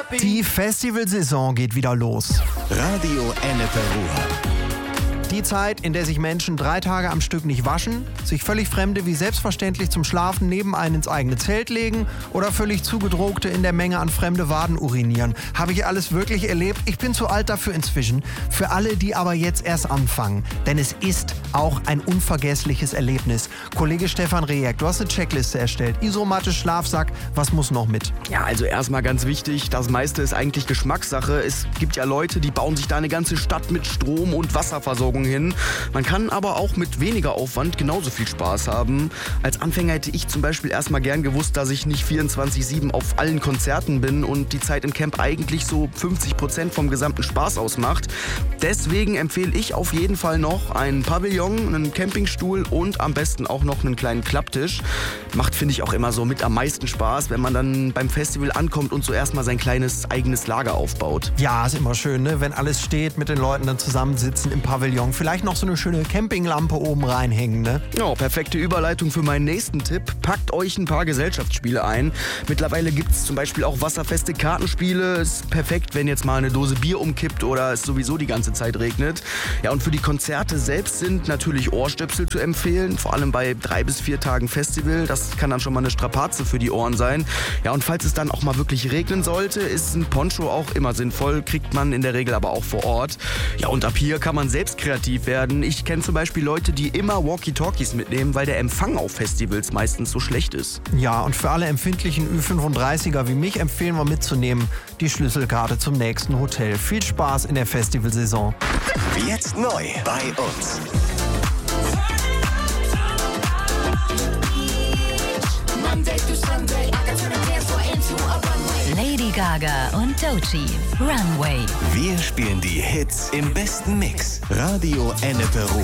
Die Festivalsaison geht wieder los. Radio Ennepe Ruhr. Die Zeit, in der sich Menschen 3 Tage am Stück nicht waschen, sich völlig Fremde wie selbstverständlich zum Schlafen neben einen ins eigene Zelt legen oder völlig Zugedruckte in der Menge an fremde Waden urinieren. Habe ich alles wirklich erlebt? Ich bin zu alt dafür inzwischen. Für alle, die aber jetzt erst anfangen. Denn es ist auch ein unvergessliches Erlebnis. Kollege Stefan Rejek, du hast eine Checkliste erstellt. Isomatte, Schlafsack, was muss noch mit? Ja, also erstmal ganz wichtig, das meiste ist eigentlich Geschmackssache. Es gibt ja Leute, die bauen sich da eine ganze Stadt mit Strom- und Wasserversorgung hin. Man kann aber auch mit weniger Aufwand genauso viel Spaß haben. Als Anfänger hätte ich zum Beispiel erstmal gern gewusst, dass ich nicht 24/7 auf allen Konzerten bin und die Zeit im Camp eigentlich so 50% vom gesamten Spaß ausmacht. Deswegen empfehle ich auf jeden Fall noch einen Pavillon, einen Campingstuhl und am besten auch noch einen kleinen Klapptisch. Macht, finde ich, auch immer so mit am meisten Spaß, wenn man dann beim Festival ankommt und so erstmal sein kleines eigenes Lager aufbaut. Ja, ist immer schön, ne? Wenn alles steht, mit den Leuten dann zusammensitzen im Pavillon. Vielleicht noch so eine schöne Campinglampe oben reinhängen, ne? Ja, perfekte Überleitung für meinen nächsten Tipp. Packt euch ein paar Gesellschaftsspiele ein. Mittlerweile gibt es zum Beispiel auch wasserfeste Kartenspiele. Ist perfekt, wenn jetzt mal eine Dose Bier umkippt oder es sowieso die ganze Zeit regnet. Ja, und für die Konzerte selbst sind natürlich Ohrstöpsel zu empfehlen. Vor allem bei 3 bis 4 Tagen Festival. Das kann dann schon mal eine Strapaze für die Ohren sein. Ja, und falls es dann auch mal wirklich regnen sollte, ist ein Poncho auch immer sinnvoll. Kriegt man in der Regel aber auch vor Ort. Ja, und ab hier kann man selbst kreativ werden. Ich kenne zum Beispiel Leute, die immer Walkie-Talkies mitnehmen, weil der Empfang auf Festivals meistens so schlecht ist. Ja, und für alle empfindlichen Ü35er wie mich empfehlen wir mitzunehmen die Schlüsselkarte zum nächsten Hotel. Viel Spaß in der Festivalsaison. Jetzt neu bei uns. Lady Gaga und Doechii, Runway. Wir spielen die Hits im besten Mix. Radio Ennepe Ruhr.